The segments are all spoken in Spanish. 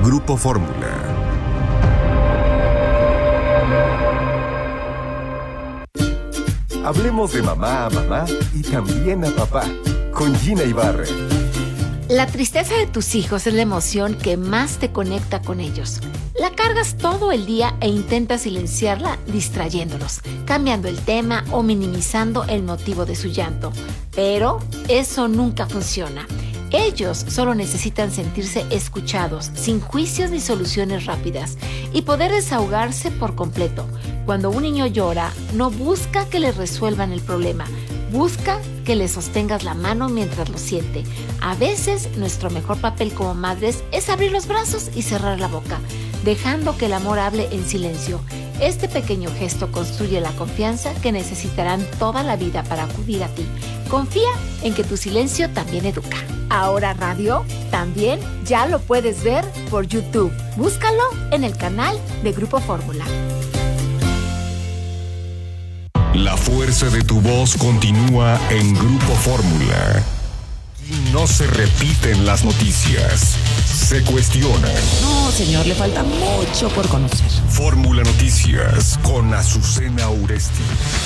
Grupo Fórmula. Hablemos de mamá a mamá y también a papá, con Gina Ibarra. La tristeza de tus hijos es la emoción que más te conecta con ellos. La cargas todo el día e intentas silenciarla distrayéndolos, cambiando el tema o minimizando el motivo de su llanto. Pero eso nunca funciona. Ellos solo necesitan sentirse escuchados, sin juicios ni soluciones rápidas, y poder desahogarse por completo. Cuando un niño llora, no busca que le resuelvan el problema. Busca que le sostengas la mano mientras lo siente. A veces, nuestro mejor papel como madres es abrir los brazos y cerrar la boca, dejando que el amor hable en silencio. Este pequeño gesto construye la confianza que necesitarán toda la vida para acudir a ti. Confía en que tu silencio también educa. Ahora Radio también ya lo puedes ver por YouTube. Búscalo en el canal de Grupo Fórmula. La fuerza de tu voz continúa en Grupo Fórmula. Y no se repiten las noticias, se cuestionan. No, señor, le falta mucho por conocer. Fórmula Noticias con Azucena Uresti.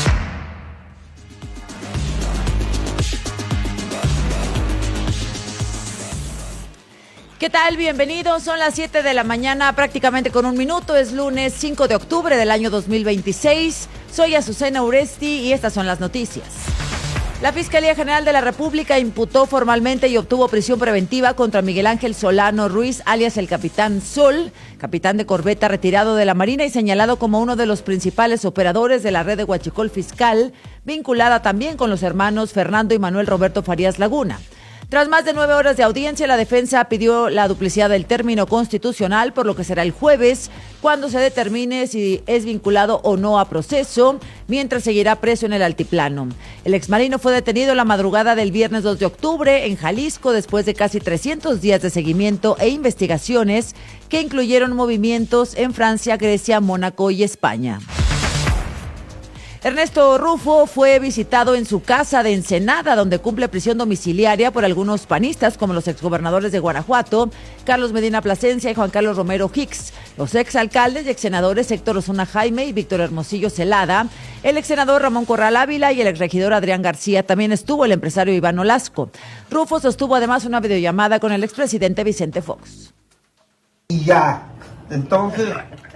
¿Qué tal? Bienvenidos. Son las 7 de la mañana, prácticamente con un minuto. Es lunes 5 de octubre del año 2026. Soy Azucena Uresti y estas son las noticias. La Fiscalía General de la República imputó formalmente y obtuvo prisión preventiva contra Miguel Ángel Solano Ruiz, alias el Capitán Sol, capitán de corbeta retirado de la Marina y señalado como uno de los principales operadores de la red de huachicol fiscal, vinculada también con los hermanos Fernando y Manuel Roberto Farías Laguna. Tras más de 9 horas de audiencia, la defensa pidió la duplicidad del término constitucional, por lo que será el jueves cuando se determine si es vinculado o no a proceso, mientras seguirá preso en el altiplano. El exmarino fue detenido la madrugada del viernes 2 de octubre en Jalisco después de casi 300 días de seguimiento e investigaciones que incluyeron movimientos en Francia, Grecia, Mónaco y España. Ernesto Rufo fue visitado en su casa de Ensenada, donde cumple prisión domiciliaria por algunos panistas, como los exgobernadores de Guanajuato, Carlos Medina Plasencia y Juan Carlos Romero Hicks, los exalcaldes y exsenadores Héctor Osuna Jaime y Víctor Hermosillo Celada, el exsenador Ramón Corral Ávila y el exregidor Adrián García. También estuvo el empresario Iván Olasco. Rufo sostuvo además una videollamada con el expresidente Vicente Fox. Y ya, entonces...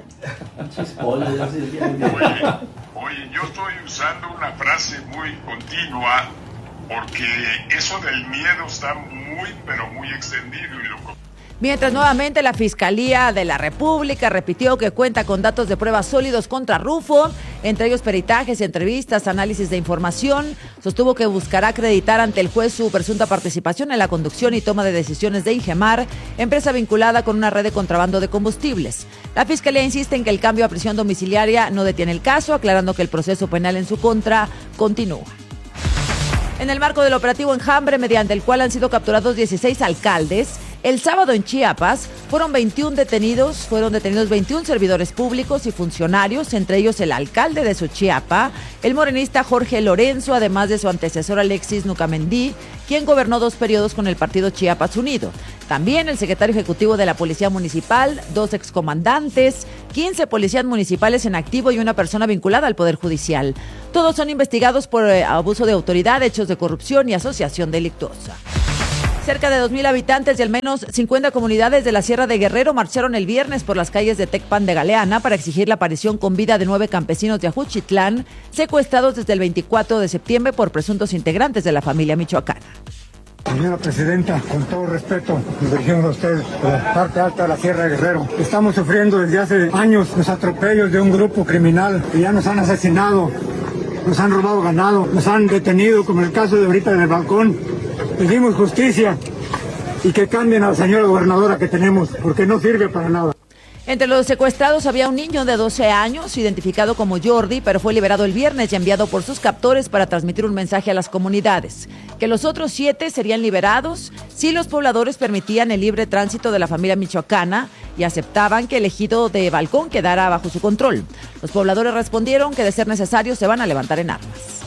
Oye, yo estoy usando una frase muy continua porque eso del miedo está muy, pero muy extendido y lo... Mientras nuevamente la Fiscalía de la República repitió que cuenta con datos de pruebas sólidos contra Rufo, entre ellos peritajes, entrevistas, análisis de información. Sostuvo que buscará acreditar ante el juez su presunta participación en la conducción y toma de decisiones de Ingemar, empresa vinculada con una red de contrabando de combustibles. La Fiscalía insiste en que el cambio a prisión domiciliaria no detiene el caso, aclarando que el proceso penal en su contra continúa. En el marco del operativo Enjambre, mediante el cual han sido capturados 16 alcaldes, el sábado en Chiapas fueron detenidos 21 servidores públicos y funcionarios, entre ellos el alcalde de Xochiapa, el morenista Jorge Lorenzo, además de su antecesor Alexis Nucamendí, quien gobernó 2 periodos con el partido Chiapas Unido. También el secretario ejecutivo de la Policía Municipal, 2 excomandantes, 15 policías municipales en activo y una persona vinculada al Poder Judicial. Todos son investigados por abuso de autoridad, hechos de corrupción y asociación delictuosa. Cerca de 2,000 habitantes y al menos 50 comunidades de la Sierra de Guerrero marcharon el viernes por las calles de Tecpan de Galeana para exigir la aparición con vida de 9 campesinos de Ajuchitlán, secuestrados desde el 24 de septiembre por presuntos integrantes de la familia michoacana. Señora Presidenta, con todo respeto, nos dirigimos a usted de la parte alta de la Sierra de Guerrero. Estamos sufriendo desde hace años los atropellos de un grupo criminal que ya nos han asesinado, nos han robado ganado, nos han detenido, como en el caso de ahorita del balcón. Pedimos justicia y que cambien a la señora gobernadora que tenemos, porque no sirve para nada. Entre los secuestrados había un niño de 12 años, identificado como Jordi, pero fue liberado el viernes y enviado por sus captores para transmitir un mensaje a las comunidades, que los otros 7 serían liberados si los pobladores permitían el libre tránsito de la familia michoacana y aceptaban que el ejido de Balcón quedara bajo su control. Los pobladores respondieron que de ser necesario se van a levantar en armas.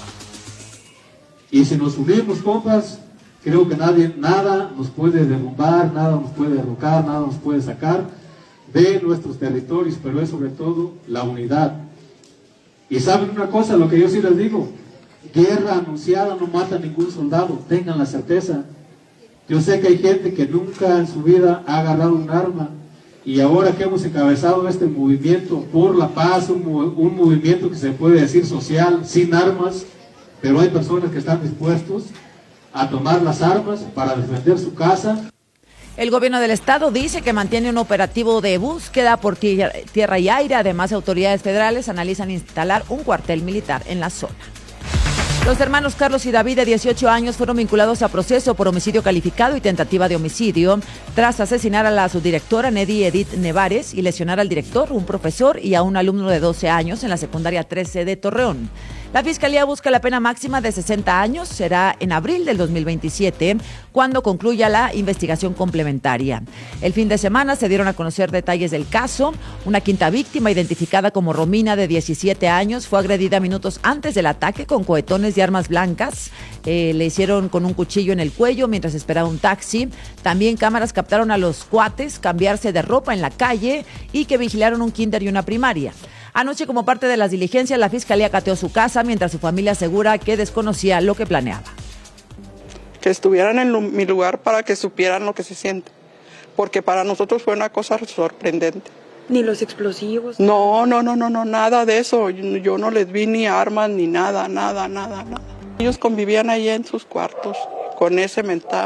Y si nos unimos, compas, creo que nada nos puede derrumbar, nada nos puede derrocar, nada nos puede sacar de nuestros territorios, pero es sobre todo la unidad. Y saben una cosa, lo que yo sí les digo, guerra anunciada no mata a ningún soldado, tengan la certeza. Yo sé que hay gente que nunca en su vida ha agarrado un arma, y ahora que hemos encabezado este movimiento por la paz, un movimiento que se puede decir social, sin armas, pero hay personas que están dispuestos a tomar las armas para defender su casa. El gobierno del estado dice que mantiene un operativo de búsqueda por tierra y aire. Además, autoridades federales analizan instalar un cuartel militar en la zona. Los hermanos Carlos y David, de 18 años, fueron vinculados a proceso por homicidio calificado y tentativa de homicidio tras asesinar a la subdirectora Nedi Edith Nevares y lesionar al director, un profesor y a un alumno de 12 años en la secundaria 13 de Torreón. La Fiscalía busca la pena máxima de 60 años. Será en abril del 2027 cuando concluya la investigación complementaria. El fin de semana se dieron a conocer detalles del caso. Una quinta víctima, identificada como Romina, de 17 años, fue agredida minutos antes del ataque con cohetones y armas blancas. Le hicieron con un cuchillo en el cuello mientras esperaba un taxi. También cámaras captaron a los cuates cambiarse de ropa en la calle y que vigilaron un kinder y una primaria. Anoche, como parte de las diligencias, la Fiscalía cateó su casa mientras su familia asegura que desconocía lo que planeaba. Que estuvieran en mi lugar para que supieran lo que se siente, porque para nosotros fue una cosa sorprendente. ¿Ni los explosivos? No, nada de eso. Yo no les vi ni armas ni nada. Ellos convivían ahí en sus cuartos con ese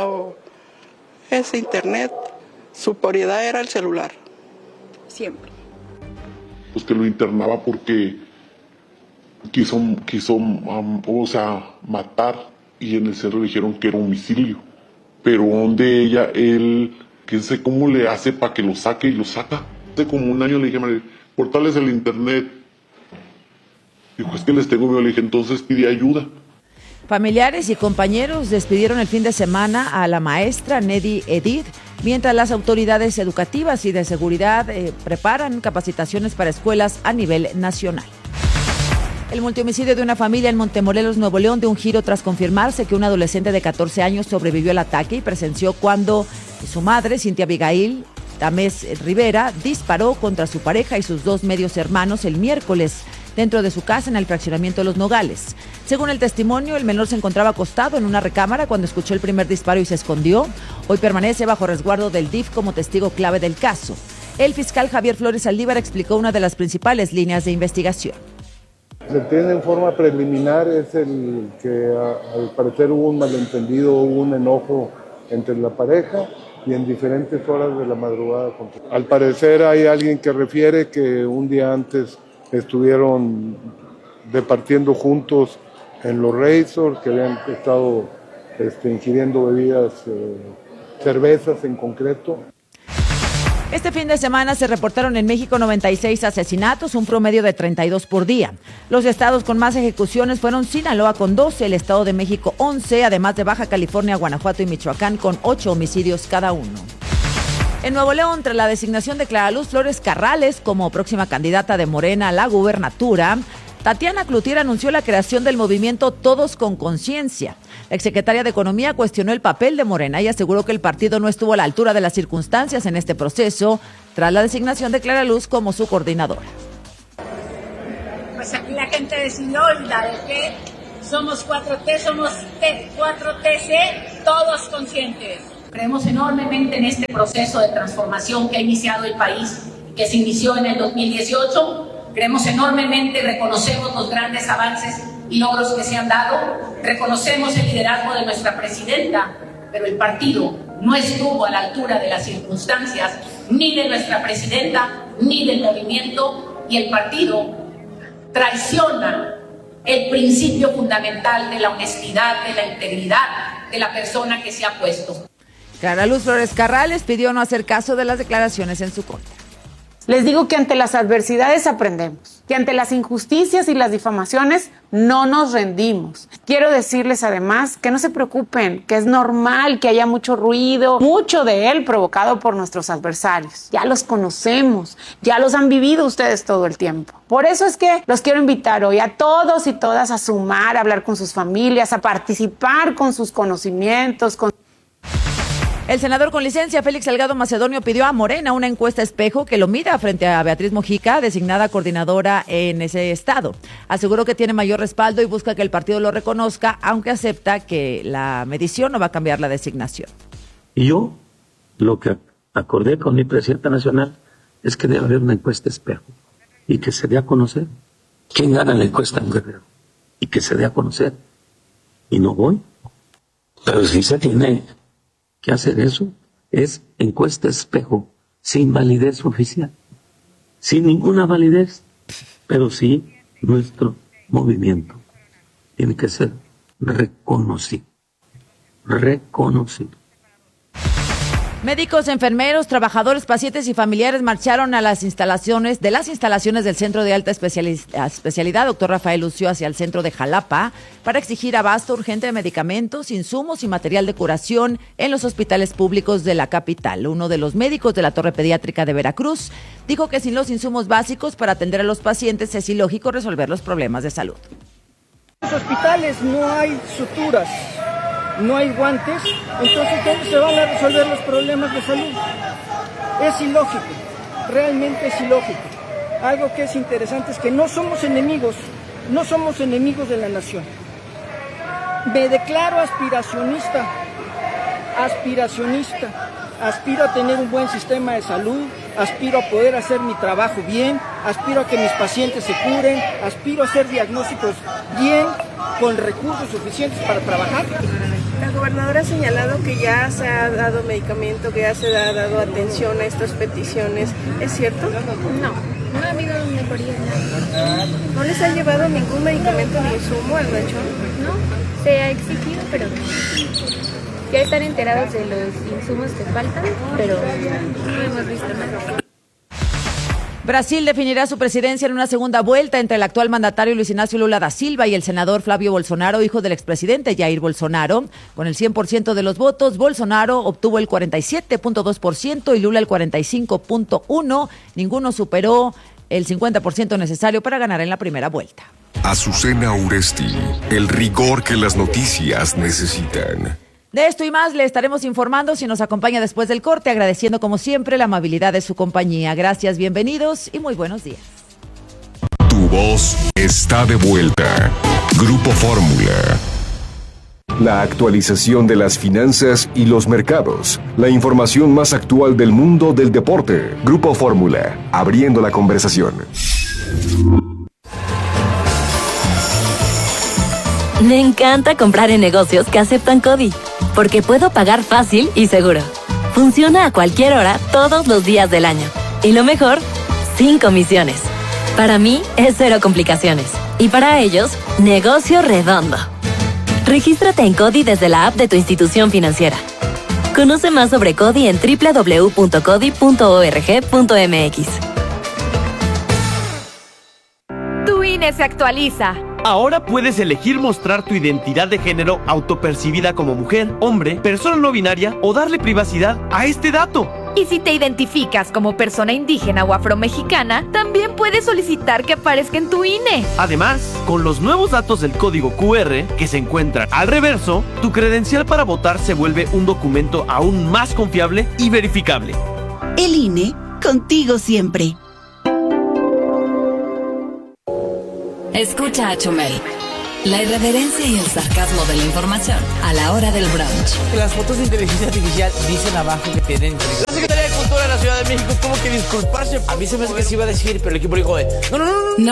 internet. Su prioridad era el celular. Siempre. Pues que lo internaba porque quiso matar, y en el centro le dijeron que era homicidio. Pero donde él, quién sé cómo le hace para que lo saque, y lo saca. Hace como un año le dije, cortales el internet. Dijo, es que les tengo miedo. Le dije, entonces pide ayuda. Familiares y compañeros despidieron el fin de semana a la maestra Nedi Edith, mientras las autoridades educativas y de seguridad preparan capacitaciones para escuelas a nivel nacional. El multihomicidio de una familia en Montemorelos, Nuevo León, dio un giro tras confirmarse que un adolescente de 14 años sobrevivió al ataque y presenció cuando su madre, Cintia Abigail Tamés Rivera, disparó contra su pareja y sus dos medios hermanos el miércoles dentro de su casa en el fraccionamiento de Los Nogales. Según el testimonio, el menor se encontraba acostado en una recámara cuando escuchó el primer disparo y se escondió. Hoy permanece bajo resguardo del DIF como testigo clave del caso. El fiscal Javier Flores Saldívar explicó una de las principales líneas de investigación. Se entiende en forma preliminar es el que al parecer hubo un malentendido, hubo un enojo entre la pareja y en diferentes horas de la madrugada. Al parecer hay alguien que refiere que un día antes estuvieron departiendo juntos en los Razors, que habían estado ingiriendo bebidas, cervezas en concreto. Este fin de semana se reportaron en México 96 asesinatos, un promedio de 32 por día. Los estados con más ejecuciones fueron Sinaloa con 12, el Estado de México 11, además de Baja California, Guanajuato y Michoacán con 8 homicidios cada uno. En Nuevo León, tras la designación de Clara Luz Flores Carrales como próxima candidata de Morena a la gubernatura, Tatiana Cloutier anunció la creación del movimiento Todos con Conciencia. La exsecretaria de Economía cuestionó el papel de Morena y aseguró que el partido no estuvo a la altura de las circunstancias en este proceso tras la designación de Clara Luz como su coordinadora. Pues aquí la gente decidió de que somos 4T, somos 4TC, todos conscientes. Creemos enormemente en este proceso de transformación que ha iniciado el país, que se inició en el 2018. Creemos enormemente, reconocemos los grandes avances y logros que se han dado, reconocemos el liderazgo de nuestra presidenta, pero el partido no estuvo a la altura de las circunstancias, ni de nuestra presidenta, ni del movimiento, y el partido traiciona el principio fundamental de la honestidad, de la integridad de la persona que se ha puesto. Clara Luz Flores Carrales pidió no hacer caso de las declaraciones en su contra. Les digo que ante las adversidades aprendemos, que ante las injusticias y las difamaciones no nos rendimos. Quiero decirles además que no se preocupen, que es normal que haya mucho ruido, mucho de él provocado por nuestros adversarios. Ya los conocemos, ya los han vivido ustedes todo el tiempo. Por eso es que los quiero invitar hoy a todos y todas a sumar, a hablar con sus familias, a participar con sus conocimientos, El senador con licencia, Félix Salgado Macedonio, pidió a Morena una encuesta espejo que lo mida frente a Beatriz Mujica, designada coordinadora en ese estado. Aseguró que tiene mayor respaldo y busca que el partido lo reconozca, aunque acepta que la medición no va a cambiar la designación. Y yo lo que acordé con mi presidenta nacional es que debe haber una encuesta espejo y que se dé a conocer quién gana la encuesta en Guerrero y que se dé a conocer. Y no voy, pero si se tiene que hacer eso, es encuesta espejo, sin validez oficial, sin ninguna validez, pero sí nuestro movimiento tiene que ser reconocido. Médicos, enfermeros, trabajadores, pacientes y familiares marcharon a las instalaciones del Centro de Alta Especialidad Dr. Rafael Lucio hacia el centro de Jalapa para exigir abasto urgente de medicamentos, insumos y material de curación en los hospitales públicos de la capital. Uno de los médicos de la Torre Pediátrica de Veracruz dijo que sin los insumos básicos para atender a los pacientes es ilógico resolver los problemas de salud. En los hospitales no hay suturas, no hay guantes, entonces ¿cómo se van a resolver los problemas de salud? Es ilógico, realmente es ilógico. Algo que es interesante es que no somos enemigos de la nación. Me declaro aspiracionista, aspiro a tener un buen sistema de salud, aspiro a poder hacer mi trabajo bien, aspiro a que mis pacientes se curen, aspiro a hacer diagnósticos bien, con recursos suficientes para trabajar. La gobernadora ha señalado que ya se ha dado medicamento, que ya se ha dado atención a estas peticiones. ¿Es cierto? No ha habido mejoría en nada. ¿No les han llevado ningún medicamento ni insumo al Nachón? No, se ha exigido, pero ya están enterados de los insumos que faltan, pero no hemos visto nada. Brasil definirá su presidencia en una segunda vuelta entre el actual mandatario Luis Ignacio Lula da Silva y el senador Flavio Bolsonaro, hijo del expresidente Jair Bolsonaro. Con el 100% de los votos, Bolsonaro obtuvo el 47.2% y Lula el 45.1%. Ninguno superó el 50% necesario para ganar en la primera vuelta. Azucena Uresti, el rigor que las noticias necesitan. De esto y más le estaremos informando si nos acompaña después del corte, agradeciendo como siempre la amabilidad de su compañía. Gracias, bienvenidos y muy buenos días. Tu voz está de vuelta. Grupo Fórmula. La actualización de las finanzas y los mercados. La información más actual del mundo del deporte. Grupo Fórmula, abriendo la conversación. Me encanta comprar en negocios que aceptan CODI, porque puedo pagar fácil y seguro. Funciona a cualquier hora, todos los días del año. Y lo mejor, sin comisiones. Para mí, es cero complicaciones. Y para ellos, negocio redondo. Regístrate en CODI desde la app de tu institución financiera. Conoce más sobre CODI en www.codi.org.mx. Tu INE se actualiza. Ahora puedes elegir mostrar tu identidad de género autopercibida como mujer, hombre, persona no binaria o darle privacidad a este dato. Y si te identificas como persona indígena o afromexicana, también puedes solicitar que aparezca en tu INE. Además, con los nuevos datos del código QR que se encuentran al reverso, tu credencial para votar se vuelve un documento aún más confiable y verificable. El INE, contigo siempre. Escucha a Chumel. La irreverencia y el sarcasmo de la información a la hora del brunch. Las fotos de inteligencia artificial dicen abajo que tienen. La Secretaría de Cultura de la Ciudad de México tuvo que disculparse. A mí se me hace que se iba a decir, pero el equipo dijo no.